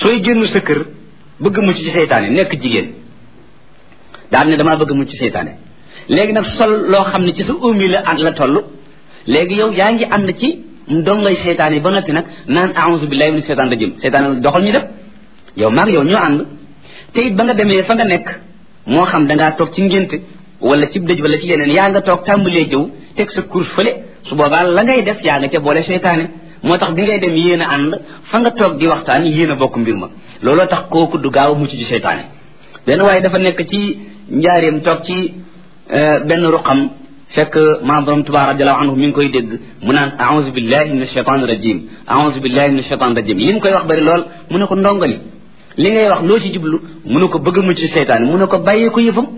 sooy génn sa kër bëgg mucc ci seytaane nekk jigéen daal ne damaa bëgg mucc ci seytaane léegi nag sol loo xam ne ci sa umi la toll léegi yow yaa ngi ànd ci ndongay seytaane yi ba noppi nag naan a'uuzu billahi min seytaan rajim seytaane doxal ñu def yow maag yow ñoo ànd te it ba nga demee fa nga nekk moo xam dangaa toog ci ngénte wala ci dëj wala ci yeneen yaa nga toog tàmbalee jëw teg sa cours fële su boobaa la ngay def yaa nga ca boole seytaane moo tax bi ngay dem yéen a ànd fa nga toog di waxtaan yéen a bokk mbir ma looloo tax kooku du gaaw a mucc ci seytaane benn waaye dafa nekk ci njaareem toog ci benn ruqam fekk maam borom Tuubaa radiyallahu anhu mi ngi koy dégg mu naan a'uuzu billahi min ashaytaan rajim a'uuzu billahi min ashaytaan rajim li mu koy wax bari lool mu ne ko ndongali li ngay wax loo ci jublu mu ne ko bëgg a mucc ci seytaane mu ne ko bàyyee ko yëfam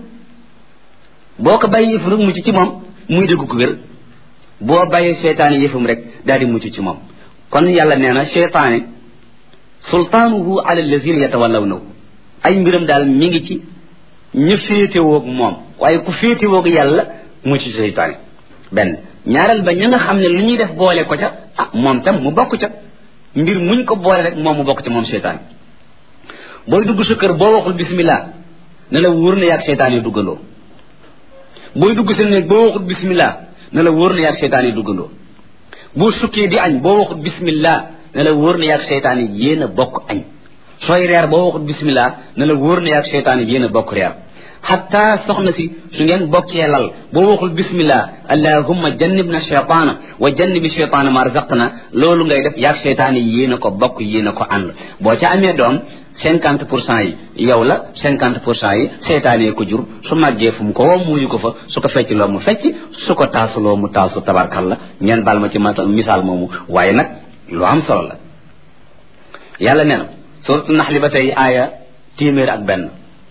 boo ko bàyyee yëfam rek mucc ci moom muy dégg ko wér boo bàyyee seytaane yëfam rek daal di mucc ci moom kon yàlla nee na seytaane sultaanuhu ala allazina yatawallawnahu ay mbiram daal mi ngi ci ñu féetewoog moom waaye ku féetewoog yàlla mucc ci seytaane benn ñaareel ba ña nga xam ne lu ñuy def boole ko ca moom tam mu bokk ca mbir muñ ko boole rek moom mu bokk ca moom seytaane booy dugg sa kër boo waxul bismillah ne la wóor na yaag seytaan yi duggandoo booy dugg sa néeg boo waxul bismillah ne la wóor na yaag seytaan yi duggandoo boo sukkee di añ boo waxul bismillah ne la wóor na yaag seytaan yi yéen a bokk añ sooy reer boo waxul bismillah ne la wóor na yaag seytaan yi yéen a bokk reer xataa soxna si su ngeen bokkee lal boo waxul bismillah allahumma jannibna shaytaana wa jannibi shaytaana ma razaqtana loolu ngay def yaag seytaan yi yéen a ko bokk yéen a ko ànd boo ca amee doom 50% yi yow la 50% yi seytaane ko jur su màggee fu mu ko woo muuyu ko fa su ko fecc loo mu fecc su ko taasuloo mu taasu tabarkalla ngeen baal ma ci misaal moomu waaye nag lu am solo la yàlla nee na suratu naxli ba tey aaya 101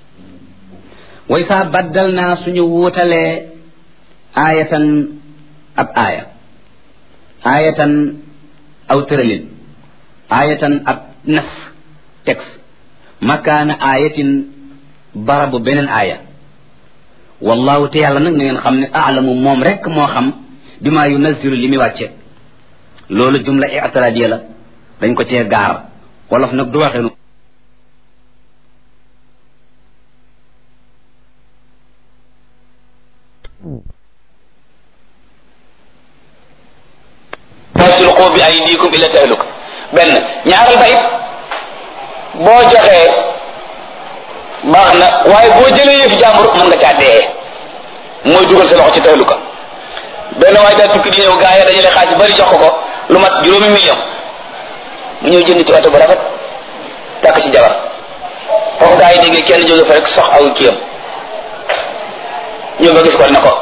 way saa baddal naa suñu wuutalee aayatan ab aayatan aw tëralin aayatan ab nas texte makaana aayatin barabu beneen aaya wallahu te yàlla nag na ngeen xam ne aalamu moom rek moo xam bi maa yunazilu li muy wàcce loolu jumla i'tiradiya la dañ ko cee gaar wolof nag du waxee nu laa tulqu bi aydikum ila tahluka benn ñaaral ba it boo joxee baax na waaye boo jëlee yëf jàmbur mën nga caa dee mooy dugal sa loxo ci tahluka benn waaye daal tukki di ñëw gaa yi dajale xaalis bari jox ko lu mat 5 million mu ñëw jënd ci oto bu rafet takk ci jabar foofu gaa yi déggee kenn jóge fa rek sox aw kiyam ñëw ba gis ko ne ko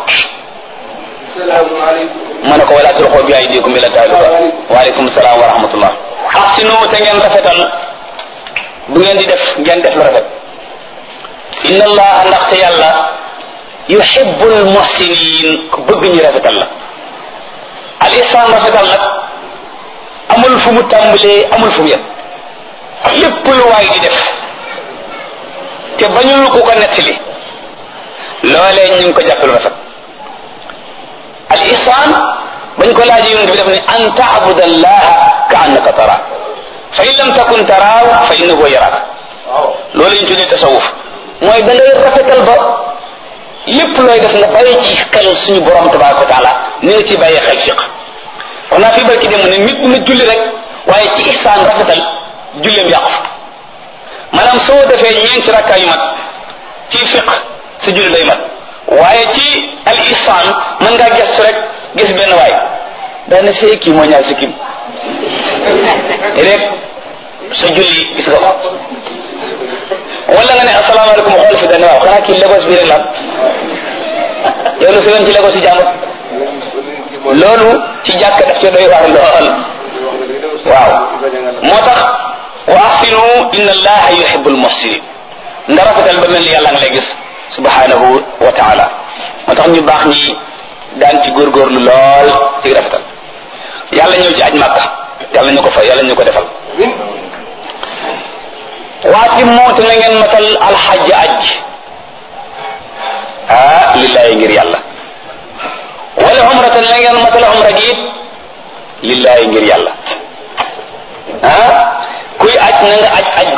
ma ne ko wala tulqu bi aydikum ila tahluka waaleykum salaam wa rahmatullah ahsinu te ngeen rafetal bu ngeen di def ngeen def lu rafet inna allaha ndaxte yàlla yuhibbul muhsinin ku bëgg ñu rafetal la al ihsan rafetal nag amul fu mu tàmbalee amul fu mu yem lépp lu waay di def te bañul ku ko nettali loolee ñu ngi ko jàppe lu rafet al ihsan bañ ko laaj yonent bi def ne an ta'buda allaha ka annaka tara fa in lam takun taraaw fa innahu yaraak loolu ñu tuddee tasawuf mooy da ngay rafetal ba lépp looy def nga bàyyi ci xel suñu borom tabaraka wa taala ni nga ci bàyyi xel fiq wax naa fi barki dem ne nit na julli rek waaye ci ihsaan rafetal julleem yàqu maanaam soo defee ñeenti rakkaa yu mat ci fiq sa julli day mat waaye ci al ihsaan mën ngaa gestu rek gis benn waay daana see kii moo ñaar si kim rek sa julli gis nga ko wala nga ne asalaamaaleykum xool fi dane waaw xanaa kii Lagos bi rek la yow lu seen ci Lagos yi jàmbur loolu ci jàkk daf ci doy waar lool waaw moo tax wa ahsinu inna allaha yuhibbul muhsinin nga rafetal ba mel ni yàlla nga lay gis subhanahu wa taala moo tax ñu baax ñi daan ci góorgóorlu lool ci rafetal yàlla ñëw ci aj Makka yàlla ñu ko fa yàlla ñu ko defal waati moot na ngeen matal alxajj aj lillahi ngir yàlla wala umratan na ngeen matal umra gi it lillahi ngir yàlla kuy aj na nga aj